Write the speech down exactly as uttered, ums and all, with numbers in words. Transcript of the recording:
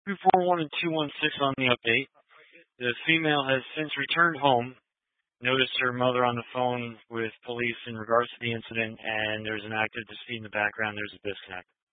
two four one and two one six on the update. The female has since returned home, noticed her mother on the phone with police in regards to the incident, and there's an active dispute in the background. There's a disconnect.